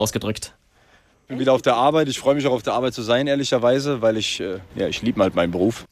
ausgedrückt. Ich bin wieder auf der Arbeit. Ich freue mich auch auf der Arbeit zu sein, ehrlicherweise, weil ich liebe halt meinen Beruf.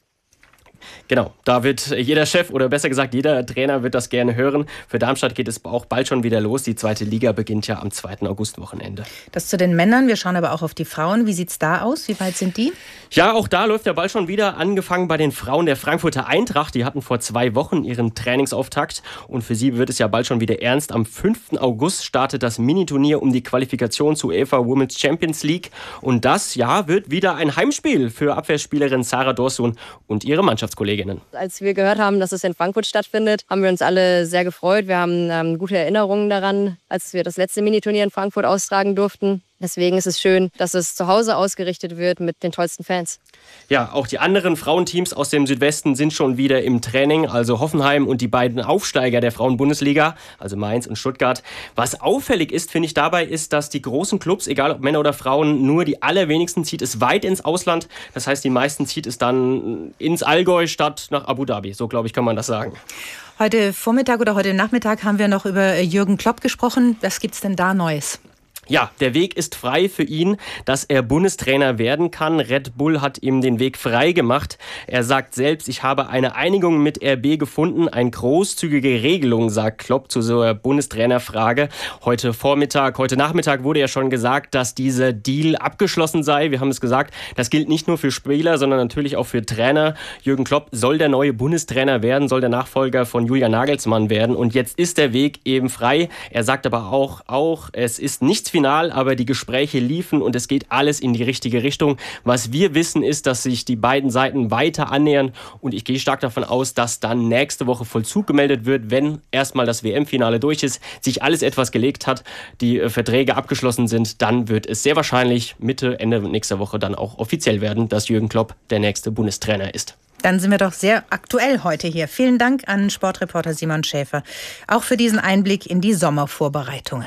Genau, da wird jeder Chef oder besser gesagt jeder Trainer wird das gerne hören. Für Darmstadt geht es auch bald schon wieder los. Die 2. Liga beginnt ja am 2. August-Wochenende. Das zu den Männern. Wir schauen aber auch auf die Frauen. Wie sieht es da aus? Wie weit sind die? Ja, auch da läuft der Ball schon wieder. Angefangen bei den Frauen der Frankfurter Eintracht. Die hatten vor 2 Wochen ihren Trainingsauftakt. Und für sie wird es ja bald schon wieder ernst. Am 5. August startet das Miniturnier um die Qualifikation zur UEFA Women's Champions League. Und das, ja, wird wieder ein Heimspiel für Abwehrspielerin Sarah Dorsun und ihre Mannschaftskolleginnen. Als wir gehört haben, dass es in Frankfurt stattfindet, haben wir uns alle sehr gefreut. Wir haben gute Erinnerungen daran, als wir das letzte Miniturnier in Frankfurt austragen durften. Deswegen ist es schön, dass es zu Hause ausgerichtet wird mit den tollsten Fans. Ja, auch die anderen Frauenteams aus dem Südwesten sind schon wieder im Training. Also Hoffenheim und die beiden Aufsteiger der Frauenbundesliga, also Mainz und Stuttgart. Was auffällig ist, finde ich dabei, ist, dass die großen Clubs, egal ob Männer oder Frauen, nur die allerwenigsten zieht es weit ins Ausland. Das heißt, die meisten zieht es dann ins Allgäu statt nach Abu Dhabi. So, glaube ich, kann man das sagen. Heute Vormittag oder heute Nachmittag haben wir noch über Jürgen Klopp gesprochen. Was gibt's denn da Neues? Ja, der Weg ist frei für ihn, dass er Bundestrainer werden kann. Red Bull hat ihm den Weg frei gemacht. Er sagt selbst, ich habe eine Einigung mit RB gefunden, eine großzügige Regelung, sagt Klopp zu so einer Bundestrainerfrage. Heute Nachmittag wurde ja schon gesagt, dass dieser Deal abgeschlossen sei. Wir haben es gesagt, das gilt nicht nur für Spieler, sondern natürlich auch für Trainer. Jürgen Klopp soll der neue Bundestrainer werden, soll der Nachfolger von Julian Nagelsmann werden. Und jetzt ist der Weg eben frei. Er sagt aber auch es ist nichts final, aber die Gespräche liefen und es geht alles in die richtige Richtung. Was wir wissen ist, dass sich die beiden Seiten weiter annähern und ich gehe stark davon aus, dass dann nächste Woche Vollzug gemeldet wird, wenn erstmal das WM-Finale durch ist, sich alles etwas gelegt hat, die Verträge abgeschlossen sind, dann wird es sehr wahrscheinlich Ende nächster Woche dann auch offiziell werden, dass Jürgen Klopp der nächste Bundestrainer ist. Dann sind wir doch sehr aktuell heute hier. Vielen Dank an Sportreporter Simon Schäfer, auch für diesen Einblick in die Sommervorbereitungen.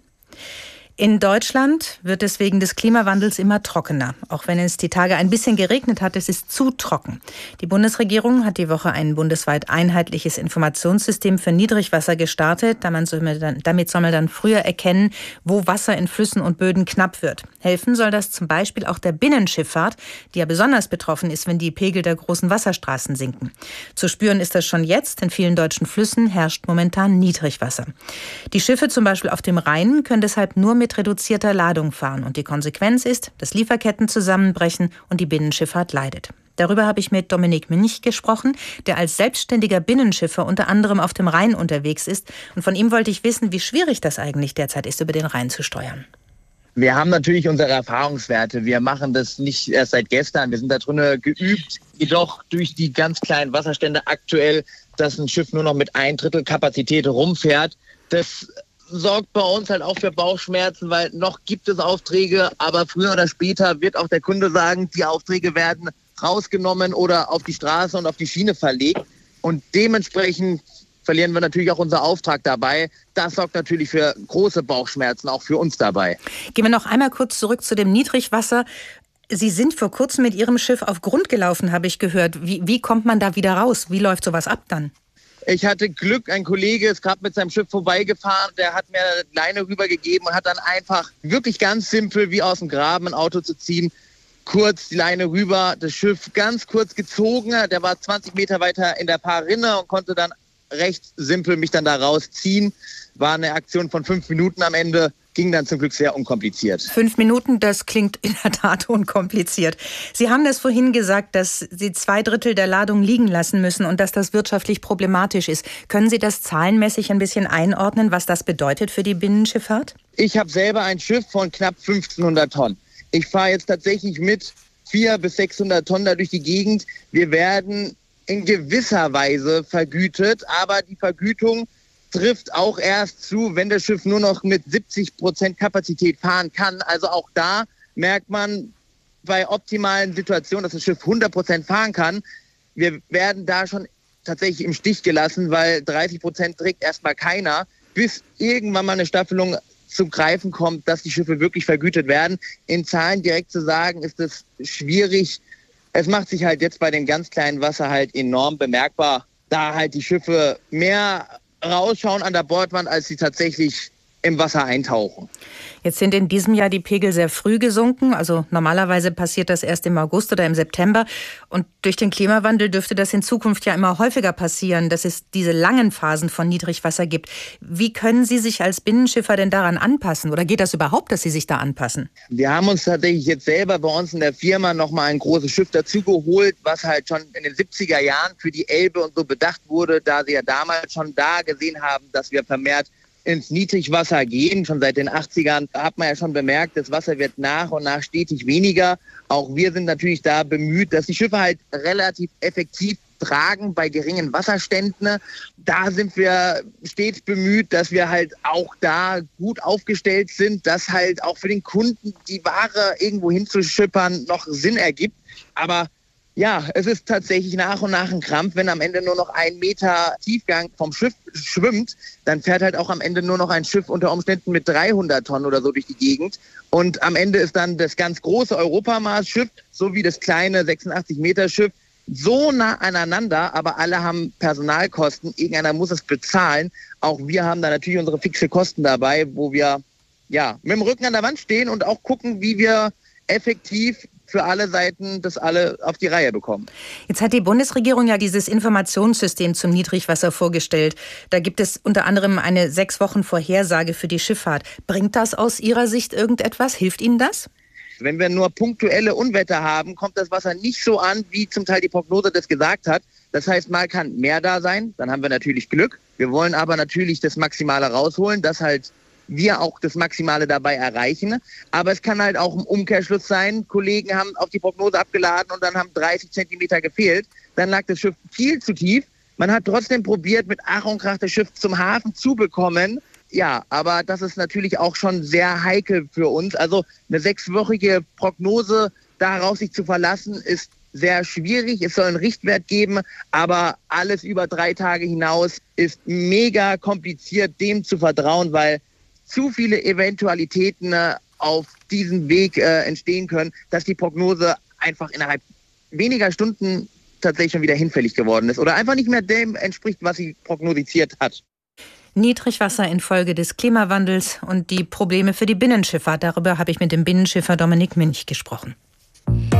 In Deutschland wird es wegen des Klimawandels immer trockener. Auch wenn es die Tage ein bisschen geregnet hat, es ist zu trocken. Die Bundesregierung hat die Woche ein bundesweit einheitliches Informationssystem für Niedrigwasser gestartet. Damit soll man dann früher erkennen, wo Wasser in Flüssen und Böden knapp wird. Helfen soll das zum Beispiel auch der Binnenschifffahrt, die ja besonders betroffen ist, wenn die Pegel der großen Wasserstraßen sinken. Zu spüren ist das schon jetzt. In vielen deutschen Flüssen herrscht momentan Niedrigwasser. Die Schiffe zum Beispiel auf dem Rhein können deshalb nur mit reduzierter Ladung fahren. Und die Konsequenz ist, dass Lieferketten zusammenbrechen und die Binnenschifffahrt leidet. Darüber habe ich mit Dominik Münch gesprochen, der als selbstständiger Binnenschiffer unter anderem auf dem Rhein unterwegs ist. Und von ihm wollte ich wissen, wie schwierig das eigentlich derzeit ist, über den Rhein zu steuern. Wir haben natürlich unsere Erfahrungswerte. Wir machen das nicht erst seit gestern. Wir sind da drin geübt. Jedoch durch die ganz kleinen Wasserstände aktuell, dass ein Schiff nur noch mit 1/3 Kapazität rumfährt, das sorgt bei uns halt auch für Bauchschmerzen, weil noch gibt es Aufträge, aber früher oder später wird auch der Kunde sagen, die Aufträge werden rausgenommen oder auf die Straße und auf die Schiene verlegt. Und dementsprechend verlieren wir natürlich auch unseren Auftrag dabei. Das sorgt natürlich für große Bauchschmerzen, auch für uns dabei. Gehen wir noch einmal kurz zurück zu dem Niedrigwasser. Sie sind vor kurzem mit Ihrem Schiff auf Grund gelaufen, habe ich gehört. Wie kommt man da wieder raus? Wie läuft sowas ab dann? Ich hatte Glück, ein Kollege ist gerade mit seinem Schiff vorbeigefahren, der hat mir eine Leine rübergegeben und hat dann einfach wirklich ganz simpel wie aus dem Graben ein Auto zu ziehen, kurz die Leine rüber, das Schiff ganz kurz gezogen, der war 20 Meter weiter in der Paarrinne und konnte dann recht simpel mich dann da rausziehen. War eine Aktion von 5 Minuten am Ende, ging dann zum Glück sehr unkompliziert. 5 Minuten, das klingt in der Tat unkompliziert. Sie haben das vorhin gesagt, dass Sie 2/3 der Ladung liegen lassen müssen und dass das wirtschaftlich problematisch ist. Können Sie das zahlenmäßig ein bisschen einordnen, was das bedeutet für die Binnenschifffahrt? Ich habe selber ein Schiff von knapp 1500 Tonnen. Ich fahre jetzt tatsächlich mit 400 bis 600 Tonnen da durch die Gegend. Wir werden in gewisser Weise vergütet, aber die Vergütung trifft auch erst zu, wenn das Schiff nur noch mit 70% Kapazität fahren kann. Also auch da merkt man bei optimalen Situationen, dass das Schiff 100% fahren kann. Wir werden da schon tatsächlich im Stich gelassen, weil 30% trägt erstmal keiner, bis irgendwann mal eine Staffelung zum Greifen kommt, dass die Schiffe wirklich vergütet werden. In Zahlen direkt zu sagen, ist es schwierig. Es macht sich halt jetzt bei dem ganz kleinen Wasser halt enorm bemerkbar, da halt die Schiffe mehr rausschauen an der Bordwand, als sie tatsächlich im Wasser eintauchen. Jetzt sind in diesem Jahr die Pegel sehr früh gesunken. Also normalerweise passiert das erst im August oder im September. Und durch den Klimawandel dürfte das in Zukunft ja immer häufiger passieren, dass es diese langen Phasen von Niedrigwasser gibt. Wie können Sie sich als Binnenschiffer denn daran anpassen? Oder geht das überhaupt, dass Sie sich da anpassen? Wir haben uns tatsächlich jetzt selber bei uns in der Firma nochmal ein großes Schiff dazugeholt, was halt schon in den 70er Jahren für die Elbe und so bedacht wurde, da sie ja damals schon da gesehen haben, dass wir vermehrt ins Niedrigwasser gehen. Schon seit den 80ern hat man ja schon bemerkt, das Wasser wird nach und nach stetig weniger. Auch wir sind natürlich da bemüht, dass die Schiffe halt relativ effektiv tragen bei geringen Wasserständen. Da sind wir stets bemüht, dass wir halt auch da gut aufgestellt sind, dass halt auch für den Kunden die Ware irgendwo hinzuschippern noch Sinn ergibt. Aber ja, es ist tatsächlich nach und nach ein Krampf. Wenn am Ende nur noch 1 Meter Tiefgang vom Schiff schwimmt, dann fährt halt auch am Ende nur noch ein Schiff unter Umständen mit 300 Tonnen oder so durch die Gegend. Und am Ende ist dann das ganz große Europamaßschiff sowie das kleine 86 Meter Schiff so nah aneinander, aber alle haben Personalkosten. Irgendeiner muss es bezahlen. Auch wir haben da natürlich unsere fixe Kosten dabei, wo wir ja mit dem Rücken an der Wand stehen und auch gucken, wie wir effektiv für alle Seiten das alle auf die Reihe bekommen. Jetzt hat die Bundesregierung ja dieses Informationssystem zum Niedrigwasser vorgestellt. Da gibt es unter anderem eine 6 Wochen Vorhersage für die Schifffahrt. Bringt das aus Ihrer Sicht irgendetwas? Hilft Ihnen das? Wenn wir nur punktuelle Unwetter haben, kommt das Wasser nicht so an, wie zum Teil die Prognose das gesagt hat. Das heißt, mal kann mehr da sein, dann haben wir natürlich Glück. Wir wollen aber natürlich das Maximale rausholen, dass halt wir auch das Maximale dabei erreichen. Aber es kann halt auch im Umkehrschluss sein, Kollegen haben auf die Prognose abgeladen und dann haben 30 Zentimeter gefehlt. Dann lag das Schiff viel zu tief. Man hat trotzdem probiert, mit Ach und Krach das Schiff zum Hafen zu bekommen. Ja, aber das ist natürlich auch schon sehr heikel für uns. Also eine 6-wöchige Prognose, darauf sich zu verlassen, ist sehr schwierig. Es soll einen Richtwert geben, aber alles über 3 Tage hinaus ist mega kompliziert, dem zu vertrauen, weil zu viele Eventualitäten auf diesem Weg entstehen können, dass die Prognose einfach innerhalb weniger Stunden tatsächlich schon wieder hinfällig geworden ist oder einfach nicht mehr dem entspricht, was sie prognostiziert hat. Niedrigwasser infolge des Klimawandels und die Probleme für die Binnenschifffahrt. Darüber habe ich mit dem Binnenschiffer Dominik Münch gesprochen.